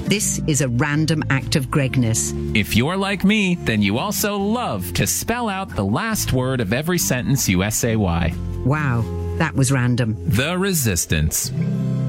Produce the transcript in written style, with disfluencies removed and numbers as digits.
This is a random act of Gregness. If you're like me, then you also love to spell out the last word of every sentence you say. Wow, that was random. The Resistance.